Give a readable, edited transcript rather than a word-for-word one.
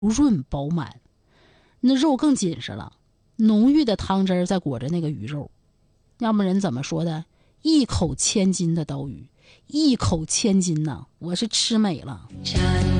润饱满，那肉更紧实了，浓郁的汤汁再裹着那个鱼肉。要么人怎么说的？一口千金的刀鱼，一口千金呐，我是吃美了。